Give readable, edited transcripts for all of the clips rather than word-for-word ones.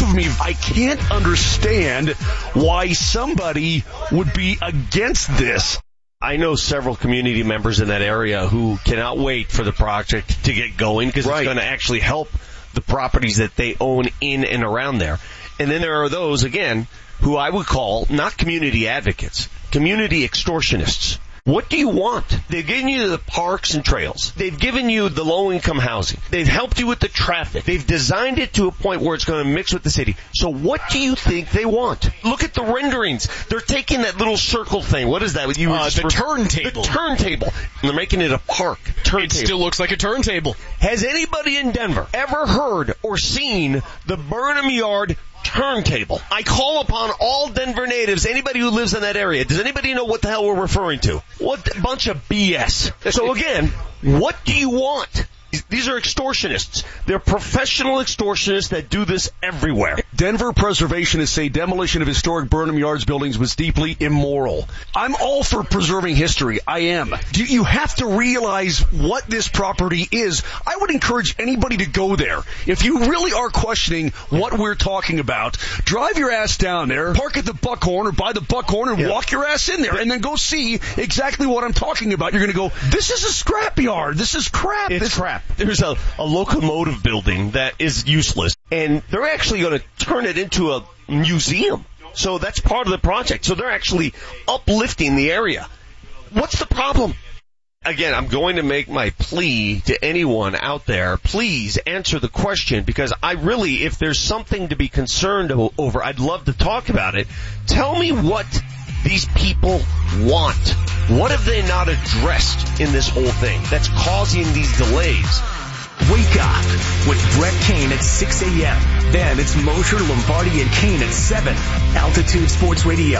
believe me, I can't understand why somebody would be against this. I know several community members in that area who cannot wait for the project to get going because it's going to actually help the properties that they own in and around there. And then there are those, again, who I would call not community advocates, community extortionists. What do you want? They've given you the parks and trails. They've given you the low-income housing. They've helped you with the traffic. They've designed it to a point where it's going to mix with the city. So what do you think they want? Look at the renderings. They're taking that little circle thing. What is that? The turntable. The turntable. And they're making it a park. It still looks like a turntable. Has anybody in Denver ever heard or seen the Burnham Yard turntable? I call upon all Denver natives, anybody who lives in that area. Does anybody know what the hell we're referring to? What a bunch of BS. So again, what do you want? These are extortionists. They're professional extortionists that do this everywhere. Denver preservationists say demolition of historic Burnham Yards buildings was deeply immoral. I'm all for preserving history. I am. You have to realize what this property is. I would encourage anybody to go there. If you really are questioning what we're talking about, drive your ass down there, park at the Buckhorn or by the Buckhorn and walk your ass in there and then go see exactly what I'm talking about. You're going to go, this is a scrapyard. This is crap. It's crap. There's a locomotive building that is useless, and they're actually going to turn it into a museum. So that's part of the project. So they're actually uplifting the area. What's the problem? Again, I'm going to make my plea to anyone out there. Please answer the question, because I really, if there's something to be concerned over, I'd love to talk about it. Tell me what these people want. What have they not addressed in this whole thing that's causing these delays? Wake up with Brett Kane at 6 a.m. Then it's Mosher, Lombardi, and Kane at 7. Altitude Sports Radio,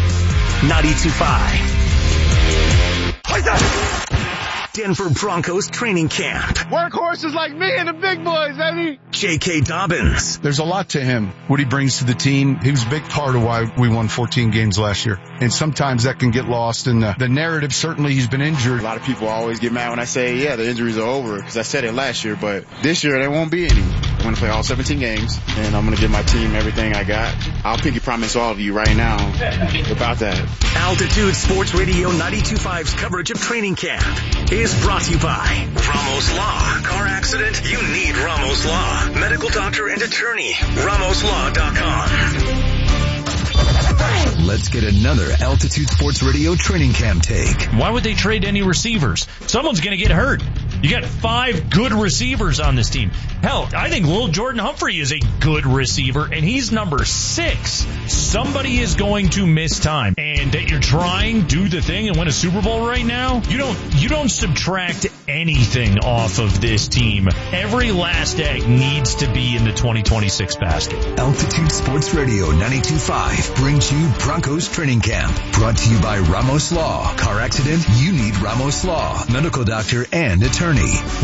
92.5. Denver Broncos training camp. Workhorses like me and the big boys, baby. J.K. Dobbins. There's a lot to him, what he brings to the team. He was a big part of why we won 14 games last year. And sometimes that can get lost in the narrative. Certainly he's been injured. A lot of people always get mad when I say, yeah, the injuries are over, because I said it last year. But this year, there won't be any. I'm going to play all 17 games, and I'm going to give my team everything I got. I'll pinky promise all of you right now about that. Altitude Sports Radio 92.5's coverage of training camp is brought to you by Ramos Law. Car accident? You need Ramos Law. Medical doctor and attorney. RamosLaw.com. Let's get another Altitude Sports Radio training camp take. Why would they trade any receivers? Someone's going to get hurt. You got 5 good receivers on this team. Hell, I think Lil Jordan Humphrey is a good receiver, and he's number 6. Somebody is going to miss time. And that you're trying, do the thing, and win a Super Bowl right now? You don't subtract anything off of this team. Every last egg needs to be in the 2026 basket. Altitude Sports Radio 92.5 brings you Broncos training camp. Brought to you by Ramos Law. Car accident? You need Ramos Law. Medical doctor and attorney.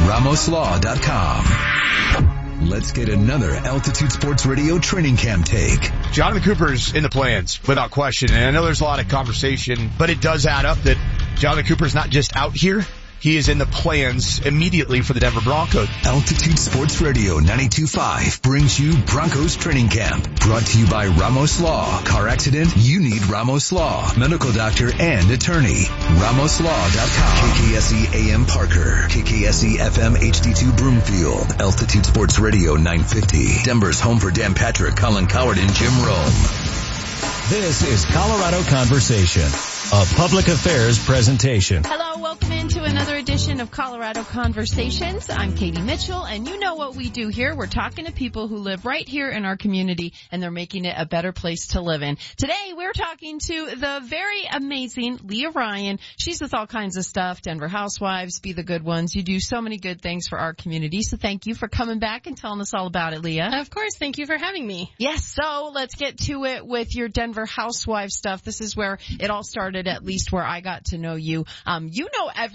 RamosLaw.com. Let's get another Altitude Sports Radio training camp take. Jonathan Cooper's in the plans, without question. And I know there's a lot of conversation, but it does add up that Jonathan Cooper's not just out here. He is in the plans immediately for the Denver Broncos. Altitude Sports Radio 92.5 brings you Broncos training camp. Brought to you by Ramos Law. Car accident? You need Ramos Law. Medical doctor and attorney. RamosLaw.com. KKSE AM Parker. KKSE FM HD2 Broomfield. Altitude Sports Radio 950. Denver's home for Dan Patrick, Colin Coward, and Jim Rome. This is Colorado Conversation, a public affairs presentation. Hello, welcome into another edition of Colorado Conversations. I'm Katie Mitchell, and you know what we do here. We're talking to people who live right here in our community, and they're making it a better place to live in. Today, we're talking to the very amazing Leah Ryan. She's with all kinds of stuff, Denver Housewives, Be the Good Ones. You do so many good things for our community, so thank you for coming back and telling us all about it, Leah. Of course, thank you for having me. Yes, so let's get to it with your Denver Housewives stuff. This is where it all started, at least where I got to know you. You know everything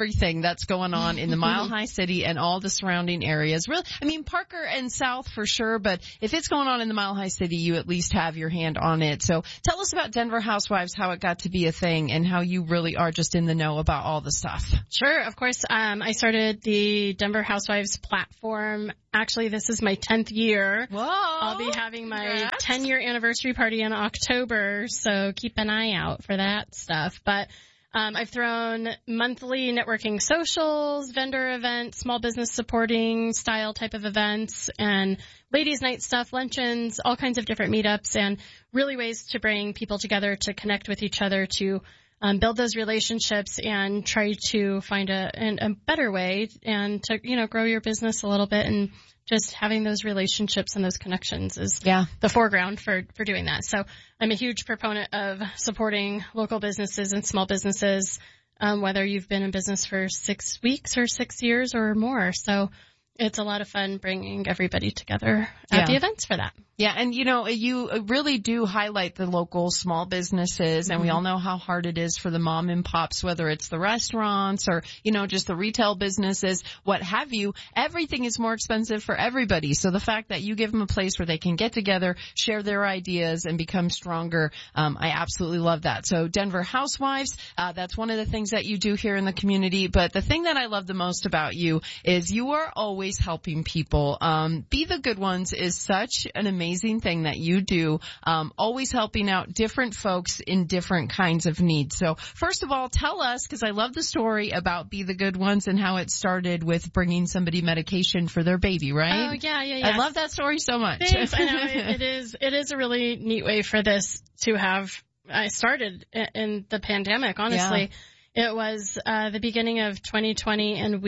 everything that's going on in the Mile High City and all the surrounding areas. Really, I mean, Parker and South for sure, but if it's going on in the Mile High City, you at least have your hand on it. So tell us about Denver Housewives, how it got to be a thing, and how you really are just in the know about all the stuff. Sure, of course. I started the Denver Housewives platform. Actually, this is my 10th year. Whoa! I'll be having my 10-year anniversary party in October, so keep an eye out for that stuff. But I've thrown monthly networking socials, vendor events, small business supporting style type of events, and ladies' night stuff, luncheons, all kinds of different meetups, and really ways to bring people together to connect with each other, to build those relationships and try to find a better way and to, grow your business a little bit. And just having those relationships and those connections is the foreground for doing that. So I'm a huge proponent of supporting local businesses and small businesses, whether you've been in business for 6 weeks or 6 years or more. So it's a lot of fun bringing everybody together at the events for that. Yeah, and you really do highlight the local small businesses, and we all know how hard it is for the mom and pops, whether it's the restaurants or, just the retail businesses, what have you. Everything is more expensive for everybody. So the fact that you give them a place where they can get together, share their ideas, and become stronger, I absolutely love that. So Denver Housewives, that's one of the things that you do here in the community. But the thing that I love the most about you is you are always helping people. Be the Good Ones is such an amazing thing that you do, always helping out different folks in different kinds of needs. So first of all, tell us, because I love the story about Be the Good Ones and how it started with bringing somebody medication for their baby, right? Oh, yeah. I love that story so much. Thanks. I know it is a really neat way for this to have. I started in the pandemic, honestly. Yeah. It was the beginning of 2020, and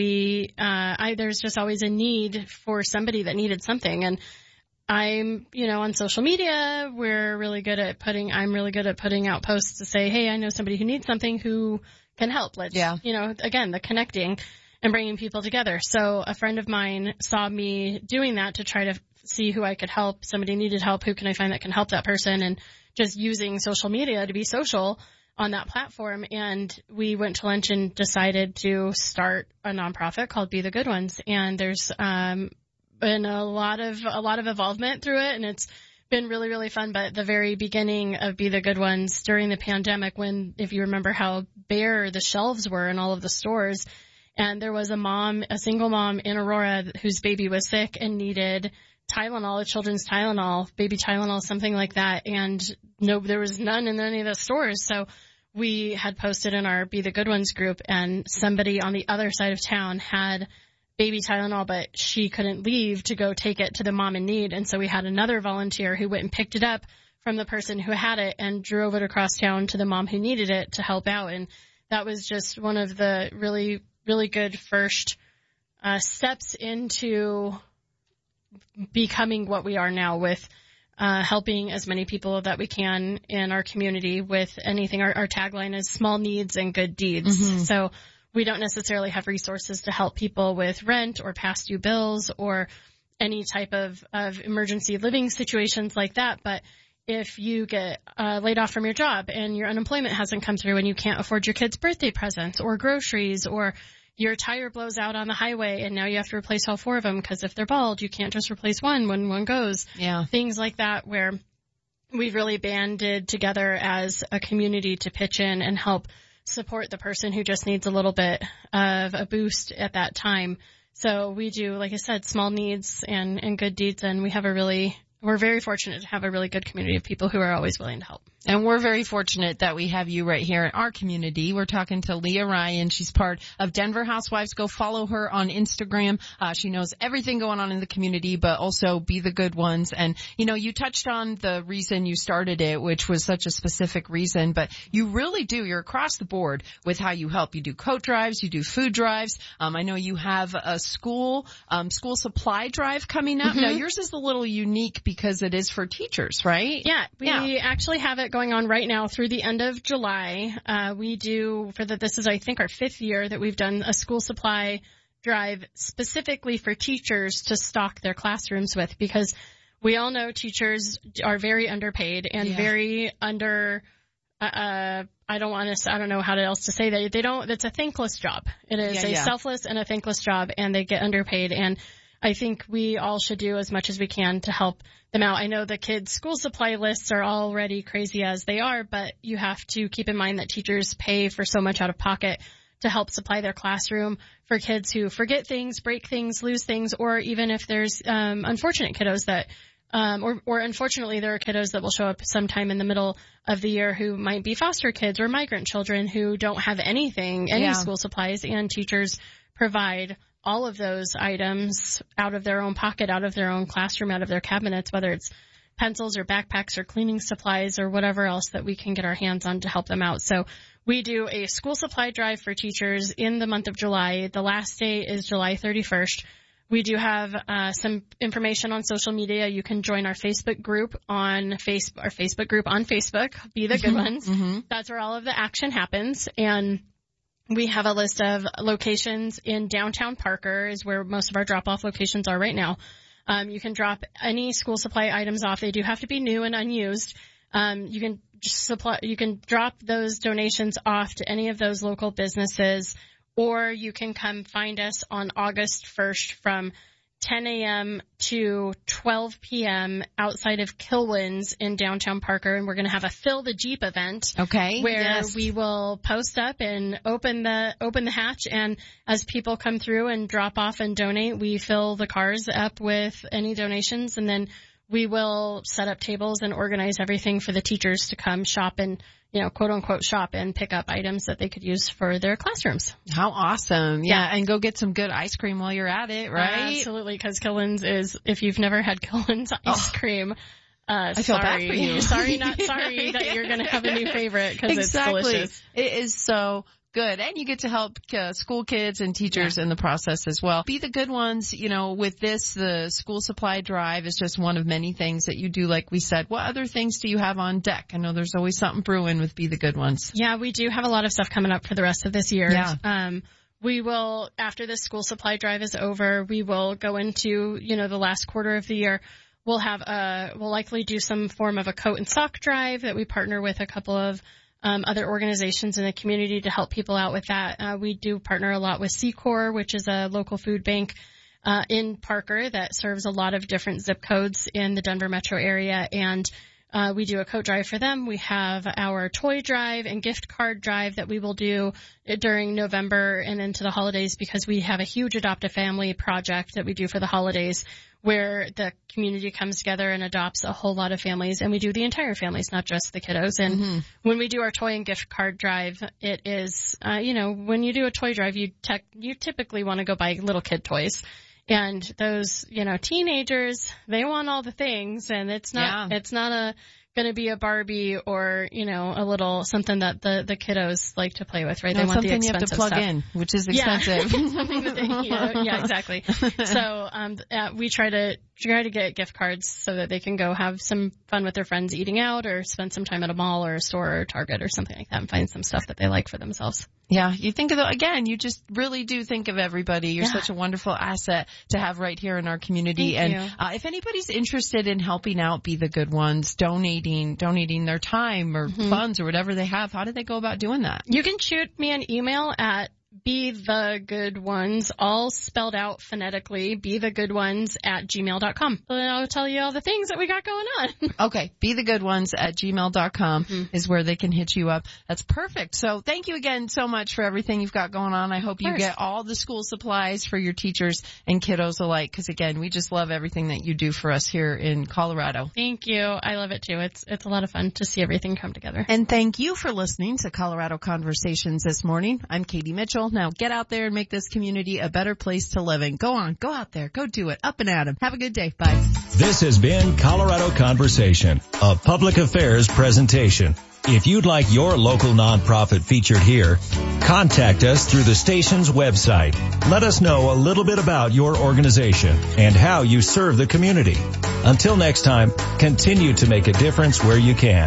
there's just always a need for somebody that needed something. And I'm, on social media, I'm really good at putting out posts to say, hey, I know somebody who needs something, who can help. Let's, again, the connecting and bringing people together. So a friend of mine saw me doing that to try to see who I could help. Somebody needed help. Who can I find that can help that person? And just using social media to be social on that platform. And we went to lunch and decided to start a nonprofit called Be the Good Ones. And there's, been a lot of involvement through it, and it's been really, really fun. But the very beginning of Be the Good Ones during the pandemic, if you remember how bare the shelves were in all of the stores, and there was a single mom in Aurora whose baby was sick and needed Tylenol, a children's Tylenol, baby Tylenol, something like that. And there was none in any of the stores. So we had posted in our Be the Good Ones group, and somebody on the other side of town had baby Tylenol, but she couldn't leave to go take it to the mom in need. And so we had another volunteer who went and picked it up from the person who had it and drove it across town to the mom who needed it to help out. And that was just one of the really, really good first steps into becoming what we are now, with helping as many people that we can in our community with anything. Our tagline is small needs and good deeds. Mm-hmm. So we don't necessarily have resources to help people with rent or past due bills or any type of emergency living situations like that. But if you get laid off from your job and your unemployment hasn't come through and you can't afford your kids' birthday presents or groceries, or your tire blows out on the highway and now you have to replace all 4 of them because if they're bald, you can't just replace one when one goes. Yeah. Things like that, where we've really banded together as a community to pitch in and help support the person who just needs a little bit of a boost at that time. So we do, like I said, small needs and good deeds, and we're very fortunate to have a really good community of people who are always willing to help. And we're very fortunate that we have you right here in our community. We're talking to Leah Ryan. She's part of Denver Housewives. Go follow her on Instagram. She knows everything going on in the community, but also Be the Good Ones. And, you touched on the reason you started it, which was such a specific reason, but you really do. You're across the board with how you help. You do coat drives. You do food drives. I know you have a school supply drive coming up. Mm-hmm. Now, yours is a little unique because it is for teachers, right? Yeah. We actually have it going on right now through the end of July. We do, this is, I think, our 5th year that we've done a school supply drive specifically for teachers to stock their classrooms with, because we all know teachers are very underpaid and very I don't know how else to say that. It's a thankless job. It is a selfless and a thankless job, and they get underpaid. And I think we all should do as much as we can to help them out. I know the kids' school supply lists are already crazy as they are, but you have to keep in mind that teachers pay for so much out of pocket to help supply their classroom for kids who forget things, break things, lose things, or even if there's unfortunate kiddos that or unfortunately, there are kiddos that will show up sometime in the middle of the year who might be foster kids or migrant children who don't have any school supplies, and teachers provide all of those items out of their own pocket, out of their own classroom, out of their cabinets, whether it's pencils or backpacks or cleaning supplies or whatever else that we can get our hands on to help them out. So we do a school supply drive for teachers in the month of July. The last day is July 31st. We do have some information on social media. You can join our Facebook group on Facebook, Be the Good Ones. Mm-hmm. That's where all of the action happens. And we have a list of locations in downtown Parker is where most of our drop-off locations are right now. You can drop any school supply items off. They do have to be new and unused. You can drop those donations off to any of those local businesses, or you can come find us on August 1st from 10 a.m. to 12 p.m. outside of Kilwins in downtown Parker, and we're going to have a Fill the Jeep event. Okay. Where we will post up and open the hatch, and as people come through and drop off and donate, we fill the cars up with any donations, and then we will set up tables and organize everything for the teachers to come shop and, quote unquote shop and pick up items that they could use for their classrooms. How awesome. Yeah. And go get some good ice cream while you're at it, right? Absolutely. Because Kilwins is, if you've never had Kilwins ice cream, I feel bad for you. Sorry that you're going to have a new favorite because it's delicious. It is so good. And you get to help school kids and teachers in the process as well. Be the Good Ones. With this, the school supply drive is just one of many things that you do, like we said. What other things do you have on deck? I know there's always something brewing with Be the Good Ones. Yeah, we do have a lot of stuff coming up for the rest of this year. Yeah. We will, after this school supply drive is over, we will go into, the last quarter of the year. We'll likely do some form of a coat and sock drive that we partner with a couple of other organizations in the community to help people out with that. We do partner a lot with Secor, which is a local food bank in Parker that serves a lot of different zip codes in the Denver metro area, and we do a coat drive for them. We have our toy drive and gift card drive that we will do during November and into the holidays, because we have a huge Adopt a Family project that we do for the holidays, where the community comes together and adopts a whole lot of families, and we do the entire families, not just the kiddos. And when we do our toy and gift card drive, it is, when you do a toy drive, you typically want to go buy little kid toys. And those, teenagers, they want all the things, and it's not going to be a Barbie or, a little something that the kiddos like to play with, right? They want the expensive you have to plug stuff in, which is expensive. Something that yeah, exactly. So, we try to get gift cards so that they can go have some fun with their friends eating out, or spend some time at a mall or a store or Target or something like that, and find some stuff that they like for themselves. Yeah, you think of you just really do think of everybody. You're such a wonderful asset to have right here in our community. Thank you. If anybody's interested in helping out Be the Good Ones, donating their time or funds or whatever they have, how do they go about doing that? You can shoot me an email at Be the Good Ones, all spelled out phonetically, bethegoodones@gmail.com. And I'll tell you all the things that we got going on. Okay. bethegoodones@gmail.com is where they can hit you up. That's perfect. So thank you again so much for everything you've got going on. I hope you get all the school supplies for your teachers and kiddos alike, because again, we just love everything that you do for us here in Colorado. Thank you. I love it too. It's a lot of fun to see everything come together. And thank you for listening to Colorado Conversations this morning. I'm Katie Mitchell. Now get out there and make this community a better place to live in. Go out there. Go do it. Up and at 'em. Have a good day. Bye. This has been Colorado Conversation, a public affairs presentation. If you'd like your local nonprofit featured here, contact us through the station's website. Let us know a little bit about your organization and how you serve the community. Until next time, continue to make a difference where you can.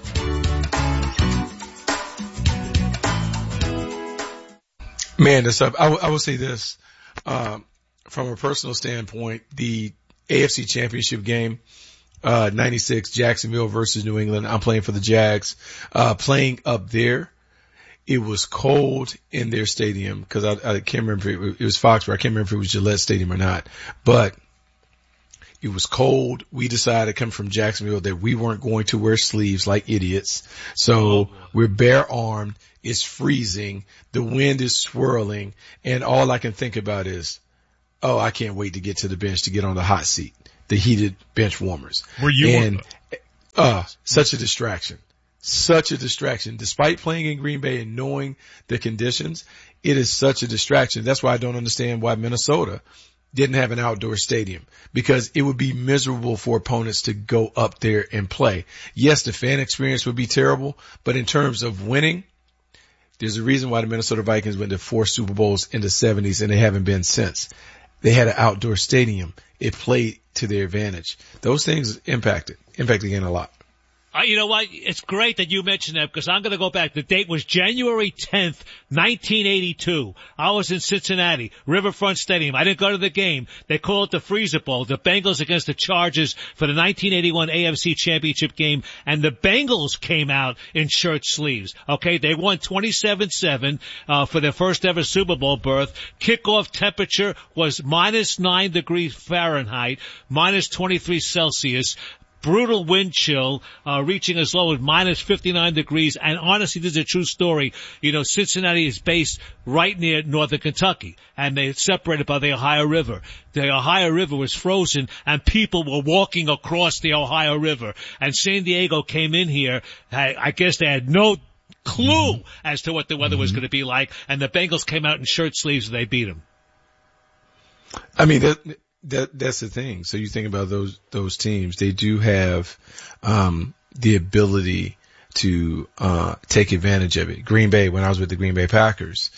Man, I will say this, from a personal standpoint, the AFC Championship game 96, Jacksonville versus New England. I'm playing for the Jags. Playing up there, it was cold in their stadium because I can't remember if it was Foxborough. I can't remember if it was Gillette Stadium or not, but it was cold. We decided coming from Jacksonville that we weren't going to wear sleeves like idiots. So we're bare armed. It's freezing. The wind is swirling. And all I can think about is, oh, I can't wait to get to the bench to get on the hot seat, the heated bench warmers. Were you? And, such a distraction. Such a distraction. Despite playing in Green Bay and knowing the conditions, it is such a distraction. That's why I don't understand why Minnesota didn't have an outdoor stadium, because it would be miserable for opponents to go up there and play. Yes, the fan experience would be terrible, but in terms of winning, there's a reason why the Minnesota Vikings went to 4 Super Bowls in the 70s and they haven't been since. They had an outdoor stadium. It played to their advantage. Those things impacted the game a lot. You know what? It's great that you mentioned that because I'm going to go back. The date was January 10th, 1982. I was in Cincinnati, Riverfront Stadium. I didn't go to the game. They call it the Freezer Bowl. The Bengals against the Chargers for the 1981 AFC Championship game. And the Bengals came out in shirt sleeves. Okay, they won 27-7 for their first ever Super Bowl berth. Kickoff temperature was -9 degrees Fahrenheit, -23 Celsius. Brutal wind chill, reaching as low as -59 degrees. And honestly, this is a true story. You know, Cincinnati is based right near northern Kentucky, and they're separated by the Ohio River. The Ohio River was frozen, and people were walking across the Ohio River. And San Diego came in here. I guess they had no clue as to what the weather was going to be like, and the Bengals came out in shirt sleeves and they beat them. I mean, that's the thing. So you think about those teams, they do have, the ability to, take advantage of it. Green Bay, when I was with the Green Bay Packers,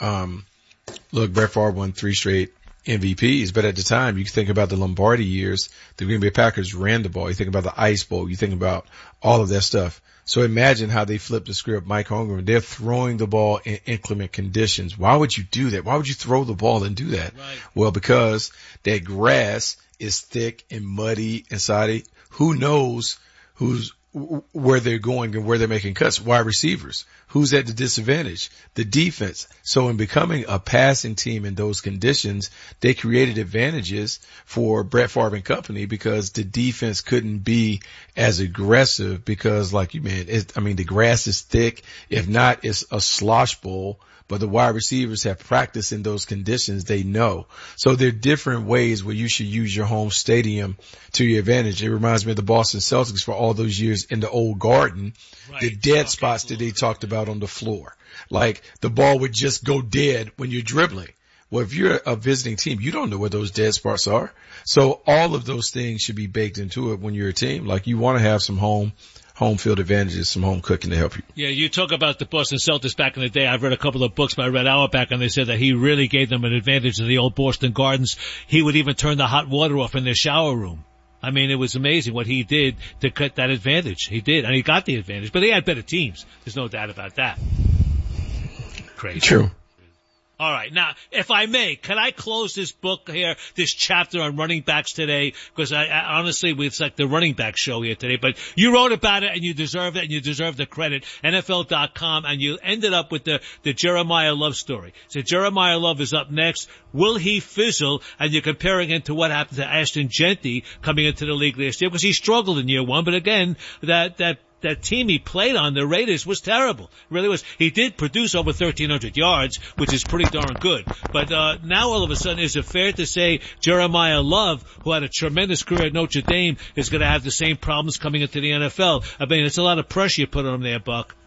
look, Brett Favre won 3 straight MVPs, but at the time you think about the Lombardi years, the Green Bay Packers ran the ball. You think about the Ice Bowl. You think about all of that stuff. So imagine how they flipped the script. Mike Holmgren, they're throwing the ball in inclement conditions. Why would you do that? Why would you throw the ball and do that? Right. Well, because that grass is thick and muddy inside it. Who knows where they're going and where they're making cuts? Wide receivers. Who's at the disadvantage? The defense. So in becoming a passing team in those conditions, they created advantages for Brett Favre and company because the defense couldn't be as aggressive because like you mean, the grass is thick. If not, it's a slosh bowl. But the wide receivers have practiced in those conditions. They know. So there are different ways where you should use your home stadium to your advantage. It reminds me of the Boston Celtics for all those years in the old Garden, right. The dead spots that they talked about on the floor. Like the ball would just go dead when you're dribbling. Well, if you're a visiting team, you don't know where those dead spots are. So all of those things should be baked into it when you're a team. Like you want to have some home field advantages, some home cooking to help you. Yeah, you talk about the Boston Celtics back in the day. I've read a couple of books by Red Auerbach, and they said that he really gave them an advantage in the old Boston Gardens. He would even turn the hot water off in their shower room. I mean, it was amazing what he did to cut that advantage. He did, and he got the advantage. But they had better teams. There's no doubt about that. Crazy. True. All right. Now, if I may, can I close this book here, this chapter on running backs today? Because I honestly, it's like the running back show here today. But you wrote about it, and you deserve it, and you deserve the credit. NFL.com, and you ended up with the Jeremiah Love story. So Jeremiah Love is up next. Will he fizzle? And you're comparing him to what happened to Ashton Jeanty coming into the league last year, because he struggled in year one. But again, that team he played on, the Raiders, was terrible. It really was. He did produce over 1,300 yards, which is pretty darn good. But now all of a sudden, is it fair to say Jeremiah Love, who had a tremendous career at Notre Dame, is going to have the same problems coming into the NFL? I mean, it's a lot of pressure you put on him there, Buck.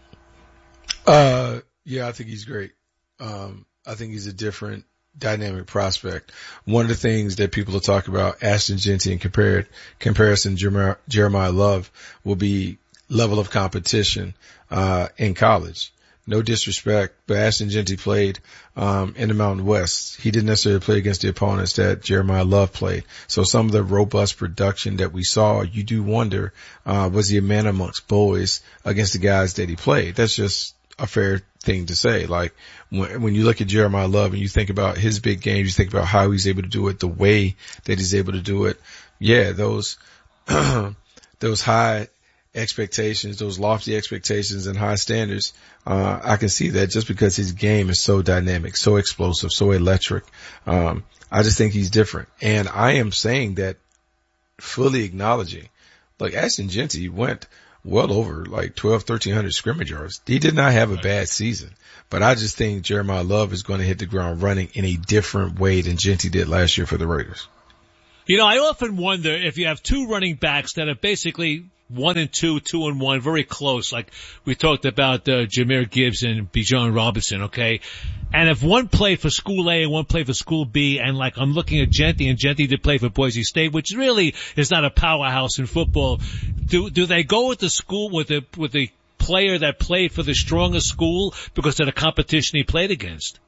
Yeah, I think he's great. I think he's a different dynamic prospect. One of the things that people will talk about Ashton Jeanty in comparison to Jeremiah Love will be level of competition in college. No disrespect, but Ashton Jeanty played in the Mountain West. He didn't necessarily play against the opponents that Jeremiah Love played. So some of the robust production that we saw, you do wonder, was he a man amongst boys against the guys that he played? That's just a fair thing to say. Like when you look at Jeremiah Love and you think about his big games, you think about how he's able to do it, the way that he's able to do it. Yeah, those those high expectations, those lofty expectations and high standards, I can see that just because his game is so dynamic, so explosive, so electric. I just think he's different. And I am saying that fully acknowledging, like Ashton Jeanty went well over like 1,300 scrimmage yards. He did not have a bad season, but I just think Jeremiah Love is going to hit the ground running in a different way than Jeanty did last year for the Raiders. You know, I often wonder if you have two running backs that are basically 1 and 2, 2 and 1, very close. Like we talked about Jahmyr Gibbs and Bijan Robinson, okay? And if one played for School A and one played for School B, and like I'm looking at Jeanty, and Jeanty did play for Boise State, which really is not a powerhouse in football. Do they go with the school with the player that played for the strongest school because of the competition he played against?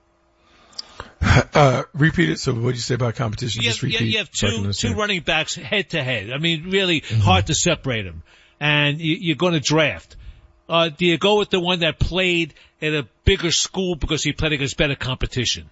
Repeat it. So what did you say about competition? Just repeat. You have two running backs head to head. I mean, really hard to separate them. And you're going to draft. Do you go with the one that played at a bigger school because he played against better competition?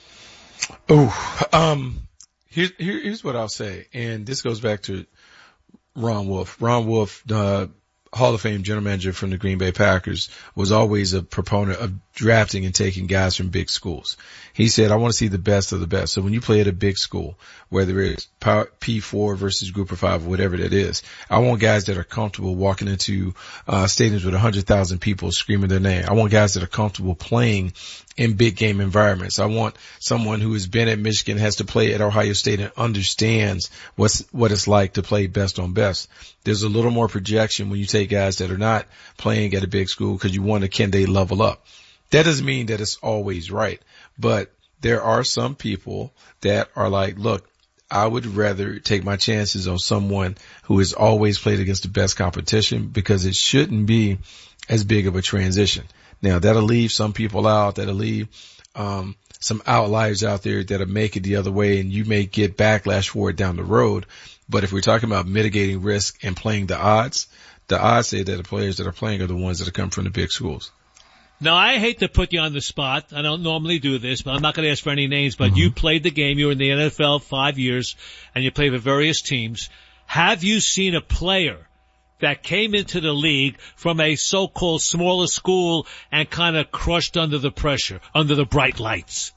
Here's what I'll say. And this goes back to Ron Wolf. Ron Wolf, Hall of Fame general manager from the Green Bay Packers, was always a proponent of drafting and taking guys from big schools. He said, I want to see the best of the best. So when you play at a big school, whether it's P4 versus Group of 5 or whatever that is, I want guys that are comfortable walking into stadiums with 100,000 people screaming their name. I want guys that are comfortable playing in big game environments. I want someone who has been at Michigan, has to play at Ohio State, and understands what it's like to play best on best. There's a little more projection when you take guys that are not playing at a big school because you wonder, can they level up? That doesn't mean that it's always right, but there are some people that are like, look, I would rather take my chances on someone who has always played against the best competition because it shouldn't be as big of a transition. Now that'll leave some people out, that'll leave, some outliers out there that'll make it the other way, and you may get backlash for it down the road. But if we're talking about mitigating risk and playing the odds say that the players that are playing are the ones that have come from the big schools. Now, I hate to put you on the spot. I don't normally do this, but I'm not going to ask for any names. But you played the game. You were in the NFL 5 years, and you played for various teams. Have you seen a player that came into the league from a so-called smaller school and kind of crushed under the pressure, under the bright lights?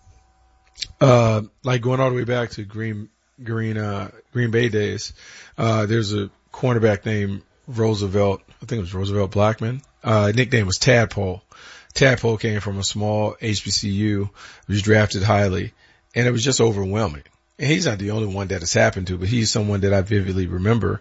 Like going all the way back to Green Bay days, there's a cornerback named Roosevelt. I think it was Roosevelt Blackman. Nickname was Tadpole. Tadpole came from a small HBCU, was drafted highly, and it was just overwhelming. And he's not the only one that has happened to, but he's someone that I vividly remember.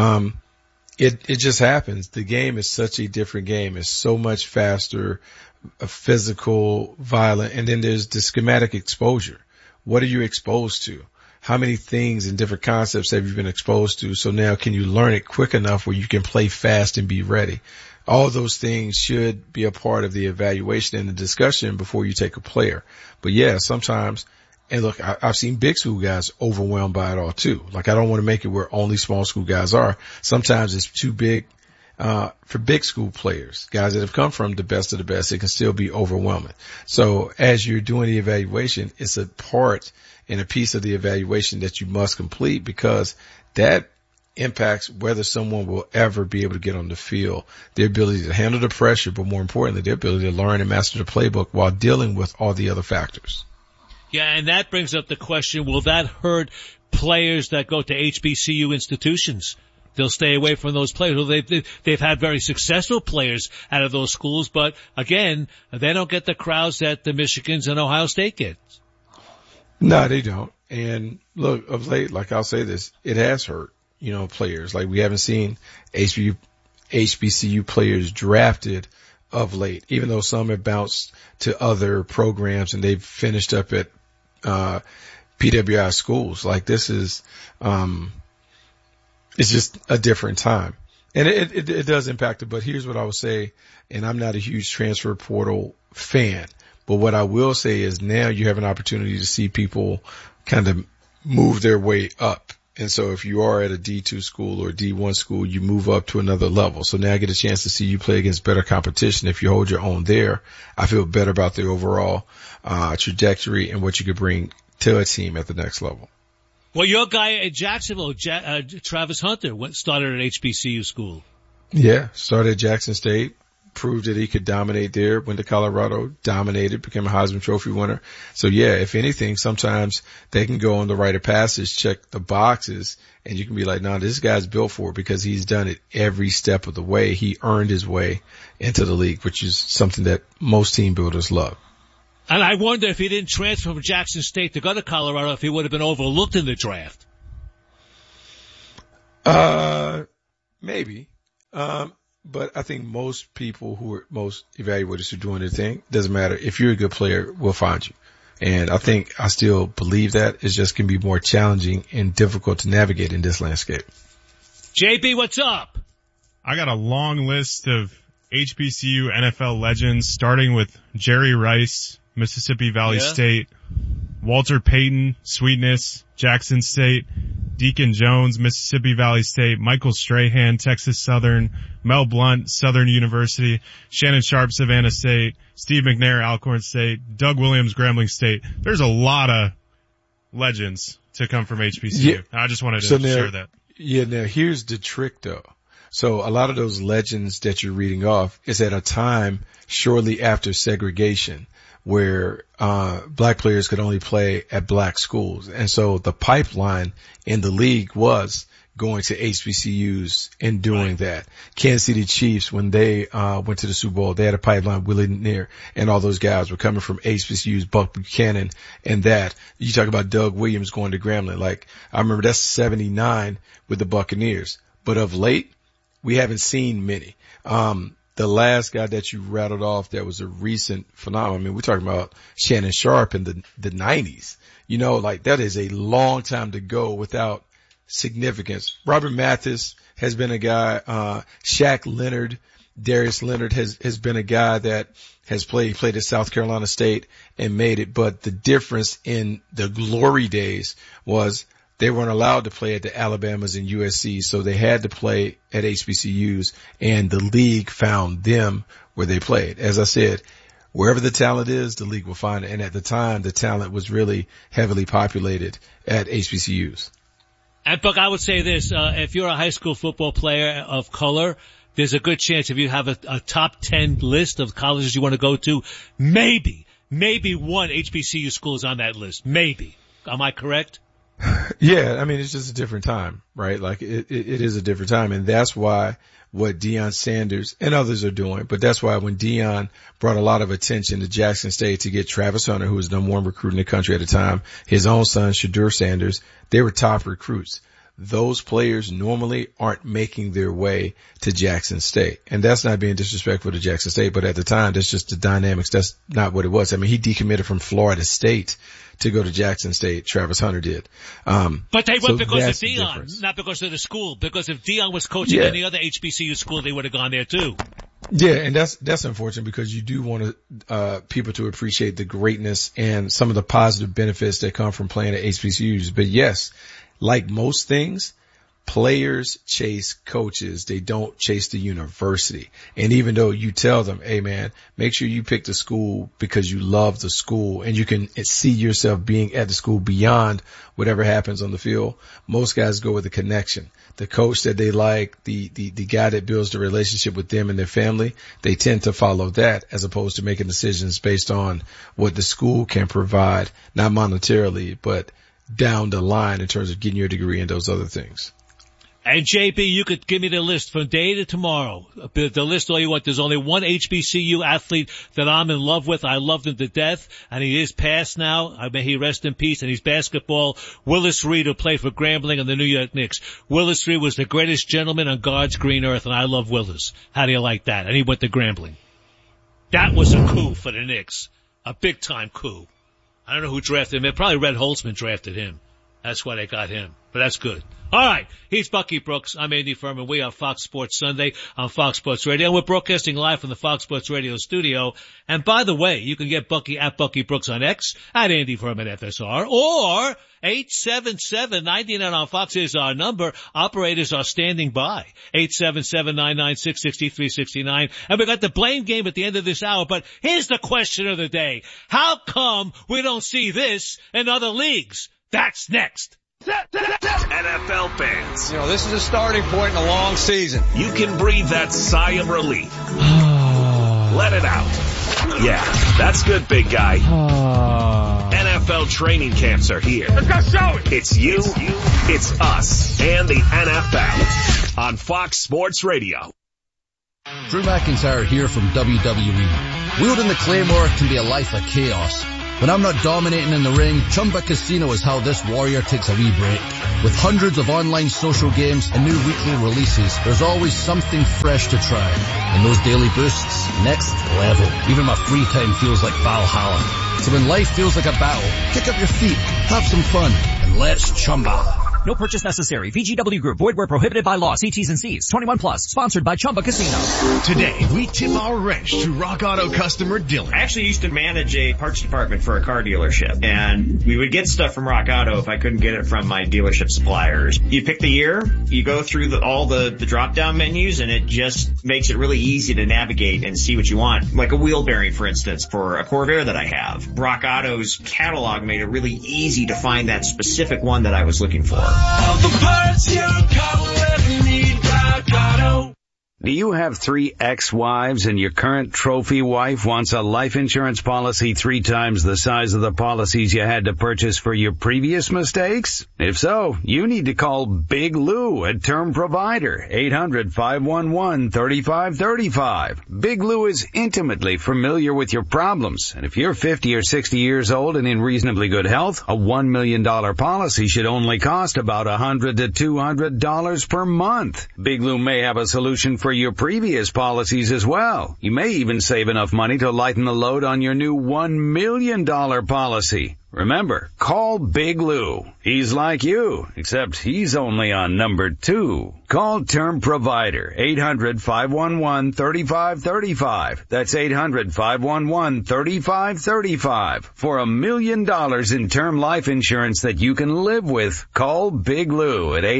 It just happens. The game is such a different game. It's so much faster, physical, violent, and then there's the schematic exposure. What are you exposed to? How many things and different concepts have you been exposed to? So now can you learn it quick enough where you can play fast and be ready? All those things should be a part of the evaluation and the discussion before you take a player. But yeah, sometimes, and look, I've seen big school guys overwhelmed by it all too. Like I don't want to make it where only small school guys are. Sometimes it's too big, for big school players, guys that have come from the best of the best. It can still be overwhelming. So as you're doing the evaluation, it's a part and a piece of the evaluation that you must complete because that impacts whether someone will ever be able to get on the field, their ability to handle the pressure, but more importantly, their ability to learn and master the playbook while dealing with all the other factors. Yeah, and that brings up the question, will that hurt players that go to HBCU institutions? They'll stay away from those players. Well, they've had very successful players out of those schools, but again, they don't get the crowds that the Michigans and Ohio State get. No, they don't. And look, of late, like I'll say this, it has hurt, players. Like we haven't seen HBCU players drafted of late, even though some have bounced to other programs and they've finished up at, PWI schools. Like this is, it's just a different time. And it does impact it, but here's what I would say, and I'm not a huge transfer portal fan, but what I will say is now you have an opportunity to see people kind of move their way up. And so if you are at a D2 school or D1 school, you move up to another level. So now I get a chance to see you play against better competition. If you hold your own there, I feel better about the overall trajectory and what you could bring to a team at the next level. Well, your guy in Jacksonville, Travis Hunter, started at HBCU school. Yeah, started at Jackson State, proved that he could dominate there, went to Colorado, dominated, became a Heisman Trophy winner. So yeah, if anything, sometimes they can go on the rite of passage, check the boxes, and you can be like, no, this guy's built for it because he's done it every step of the way. He earned his way into the league, which is something that most team builders love. And I wonder if he didn't transfer from Jackson State to go to Colorado, if he would have been overlooked in the draft. Maybe. But I think most people most evaluators who are doing their thing, doesn't matter. If you're a good player, we'll find you. And I still believe that. It's just going to be more challenging and difficult to navigate in this landscape. JB, what's up? I got a long list of HBCU NFL legends, starting with Jerry Rice, Mississippi Valley State, Walter Payton, Sweetness, Jackson State, Deacon Jones, Mississippi Valley State, Michael Strahan, Texas Southern, Mel Blount, Southern University, Shannon Sharp, Savannah State, Steve McNair, Alcorn State, Doug Williams, Grambling State. There's a lot of legends to come from HBCU. Yeah. I just wanted to share that. Yeah, now here's the trick though. So a lot of those legends that you're reading off is at a time shortly after segregation where black players could only play at black schools. And so the pipeline in the league was going to HBCUs and doing that. Kansas City Chiefs, when they went to the Super Bowl, they had a pipeline. Willie Neer and all those guys were coming from HBCUs, Buck Buchanan and that. You talk about Doug Williams going to Grambling. Like, I remember that's 79 with the Buccaneers. But of late, we haven't seen many. The last guy that you rattled off that was a recent phenomenon, I mean, we're talking about Shannon Sharp in the 90s. You know, like that is a long time to go without significance. Robert Mathis has been a guy, Shaq Leonard, Darius Leonard has been a guy that has played at South Carolina State and made it. But the difference in the glory days was they weren't allowed to play at the Alabamas and USC, so they had to play at HBCUs, and the league found them where they played. As I said, wherever the talent is, the league will find it. And at the time, the talent was really heavily populated at HBCUs. And Buck, I would say this, if you're a high school football player of color, there's a good chance if you have a top 10 list of colleges you want to go to, maybe one HBCU school is on that list. Maybe. Am I correct? Yeah, I mean, it's just a different time, right? Like it is a different time. And that's why what Deion Sanders and others are doing, but that's why when Deion brought a lot of attention to Jackson State to get Travis Hunter, who was the number one recruit in the country at the time, his own son, Shadur Sanders, they were top recruits. Those players normally aren't making their way to Jackson State. And that's not being disrespectful to Jackson State, but at the time, that's just the dynamics. That's not what it was. I mean, he decommitted from Florida State to go to Jackson State. Travis Hunter did. But they went because of Deion, not because of the school. Because if Deion was coaching any other HBCU school, they would have gone there too. Yeah, and that's unfortunate because you do want people to appreciate the greatness and some of the positive benefits that come from playing at HBCUs. But yes, like most things, players chase coaches. They don't chase the university. And even though you tell them, hey man, make sure you pick the school because you love the school and you can see yourself being at the school beyond whatever happens on the field, most guys go with the connection. The coach that they like, the guy that builds the relationship with them and their family, they tend to follow that as opposed to making decisions based on what the school can provide, not monetarily, but down the line in terms of getting your degree and those other things. And JB, you could give me the list from day to tomorrow. The list all you want. There's only one HBCU athlete that I'm in love with. I loved him to death, and he is passed now. May he rest in peace. And he's basketball. Willis Reed, who played for Grambling and the New York Knicks. Willis Reed was the greatest gentleman on God's green earth, and I love Willis. How do you like that? And he went to Grambling. That was a coup for the Knicks. A big-time coup. I don't know who drafted him. Probably Red Holtzman drafted him. That's why they got him. But that's good. All right. He's Bucky Brooks. I'm Andy Furman. We are Fox Sports Sunday on Fox Sports Radio. And we're broadcasting live from the Fox Sports Radio studio. And by the way, you can get Bucky at Bucky Brooks on X, at Andy Furman FSR, or 877-99 on Fox is our number. Operators are standing by. 877-996-6369. And we got the blame game at the end of this hour. But here's the question of the day. How come we don't see this in other leagues? That's next. NFL fans. You know, this is a starting point in a long season. You can breathe that sigh of relief. Let it out. Yeah, that's good, big guy. NFL training camps are here. It's you, it's us, and the NFL on Fox Sports Radio. Drew McIntyre here from WWE. Wielding the Claymore can be a life of chaos. When I'm not dominating in the ring, Chumba Casino is how this warrior takes a wee break. With hundreds of online social games and new weekly releases, there's always something fresh to try. And those daily boosts, next level. Even my free time feels like Valhalla. So when life feels like a battle, kick up your feet, have some fun, and let's Chumba. No purchase necessary. VGW Group. Void where prohibited by law. See T's and C's. 21 plus. Sponsored by Chumba Casino. Today, we tip our wrench to Rock Auto customer Dylan. I actually used to manage a parts department for a car dealership, and we would get stuff from Rock Auto if I couldn't get it from my dealership suppliers. You pick the year, you go through all the drop-down menus, and it just makes it really easy to navigate and see what you want. Like a wheel bearing, for instance, for a Corvair that I have. Rock Auto's catalog made it really easy to find that specific one that I was looking for. All the parts your car will ever need, Rock Auto. Do you have 3 ex-wives and your current trophy wife wants a life insurance policy 3 times the size of the policies you had to purchase for your previous mistakes? If so, you need to call Big Lou at Term Provider, 800-511-3535. Big Lou is intimately familiar with your problems, and if you're 50 or 60 years old and in reasonably good health, a $1 million policy should only cost about $100 to $200 per month. Big Lou may have a solution for your previous policies as well. You may even save enough money to lighten the load on your new $1 million policy. Remember, call Big Lou. He's like you, except he's only on number 2. Call Term Provider, 800-511-3535. That's 800-511-3535. For $1 million in term life insurance that you can live with, call Big Lou at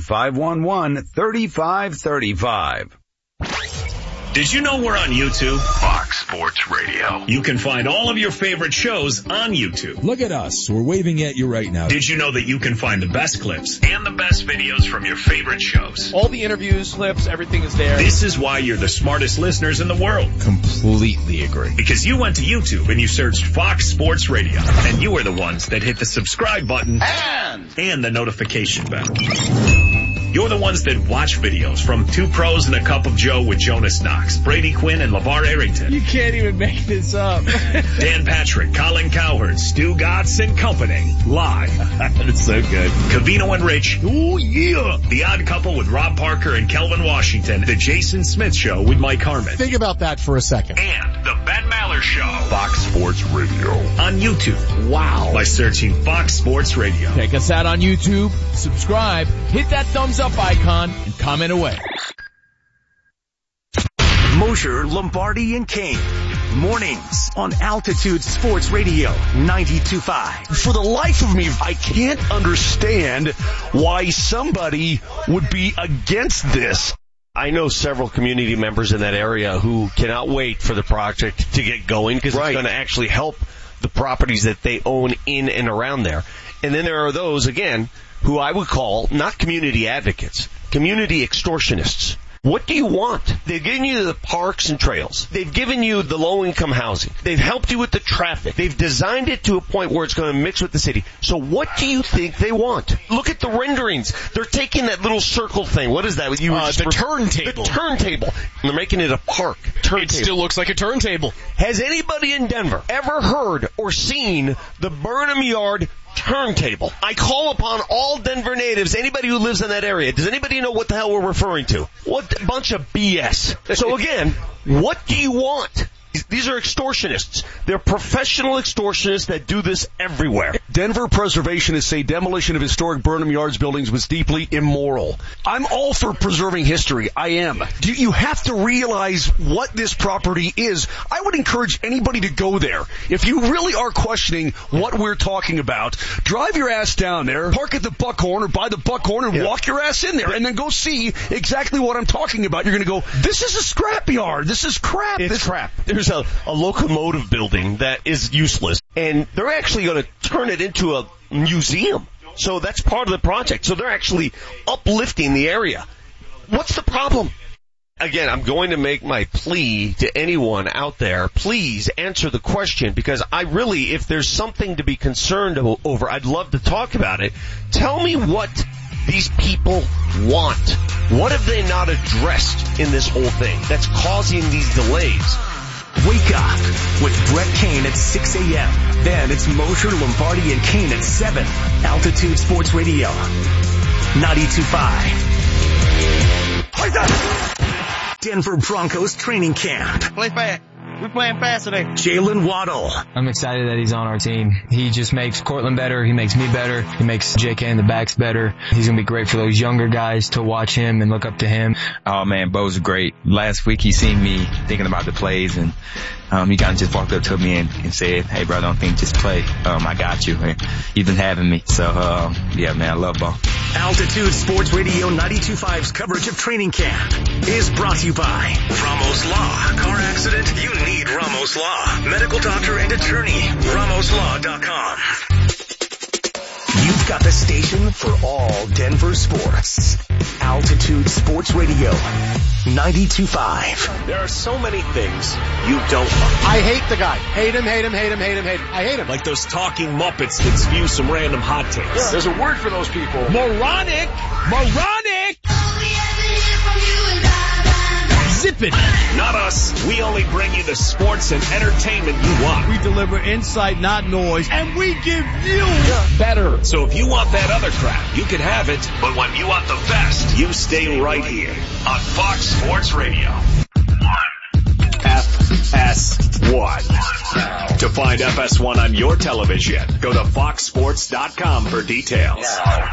800-511-3535. Did you know we're on YouTube? Fox Sports Radio. You can find all of your favorite shows on YouTube. Look at us. We're waving at you right now. Did you know that you can find the best clips and the best videos from your favorite shows? All the interviews, clips, everything is there. This is why you're the smartest listeners in the world. Completely agree. Because you went to YouTube and you searched Fox Sports Radio. And you were the ones that hit the subscribe button and the notification bell. You're the ones that watch videos from Two Pros and a Cup of Joe with Jonas Knox, Brady Quinn, and LeVar Arrington. You can't even make this up. Dan Patrick, Colin Cowherd, Stu Gatz and Company. Live. It's so good. Covino and Rich. Oh, yeah. The Odd Couple with Rob Parker and Kelvin Washington. The Jason Smith Show with Mike Harmon. Think about that for a second. And the Ben Maller Show. Fox Sports Radio. On YouTube. Wow. By searching Fox Sports Radio. Check us out on YouTube. Subscribe. Hit that thumbs up icon and comment away. Mosher, Lombardi, and King. Mornings on Altitude Sports Radio 92.5. For the life of me, I can't understand why somebody would be against this. I know several community members in that area who cannot wait for the project to get going because it's going to actually help the properties that they own in and around there. And then there are those, again, who I would call not community advocates, community extortionists. What do you want? They've given you the parks and trails. They've given you the low-income housing. They've helped you with the traffic. They've designed it to a point where it's going to mix with the city. So what do you think they want? Look at the renderings. They're taking that little circle thing. What is that? The turntable. The turntable. And they're making it a park. Turntable. It still looks like a turntable. Has anybody in Denver ever heard or seen the Burnham Yard turntable? I call upon all Denver natives, anybody who lives in that area. Does anybody know what the hell we're referring to? What bunch of BS. So again, what do you want? These are extortionists. They're professional extortionists that do this everywhere. Denver preservationists say demolition of historic Burnham Yards buildings was deeply immoral. I'm all for preserving history. I am. You have to realize what this property is. I would encourage anybody to go there. If you really are questioning what we're talking about, drive your ass down there, park at the Buckhorn or by the Buckhorn and walk your ass in there and then go see exactly what I'm talking about. You're going to go, this is a scrapyard. This is crap. It's crap. There's a locomotive building that is useless, and they're actually going to turn it into a museum. So that's part of the project. So they're actually uplifting the area. What's the problem? Again, I'm going to make my plea to anyone out there. Please answer the question, because I really, if there's something to be concerned over, I'd love to talk about it. Tell me what these people want. What have they not addressed in this whole thing that's causing these delays? Wake up with Brett Kane at 6 a.m. Then it's Mosher, Lombardi, and Kane at 7. Altitude Sports Radio, 92.5. Denver Broncos training camp. Play fast. We're playing fast today. Jalen Waddle. I'm excited that he's on our team. He just makes Cortland better. He makes me better. He makes JK and the backs better. He's going to be great for those younger guys to watch him and look up to him. Oh man, Bo's great. Last week he seen me thinking about the plays, and he kind of just walked up to me and said, "Hey bro, don't think, just play. I got you." And he's been having me. So, yeah man, I love Bo. Altitude Sports Radio 92.5's coverage of training camp is brought to you by Ramos Law. Car accident? You need Ramos Law. Medical doctor and attorney. RamosLaw.com. You've got the station for all Denver sports. Altitude Sports Radio 92.5. There are so many things you don't like. I hate the guy. Hate him. I hate him. Like those talking Muppets that spew some random hot takes. Yeah. There's a word for those people. Moronic! Zip it! Not us. We only bring you the sports and entertainment you want. We deliver insight, not noise, and we give you better. So if you want that other crap, you can have it. But when you want the best, you stay right here on Fox Sports Radio. FS1. To find FS1 on your television, go to foxsports.com for details.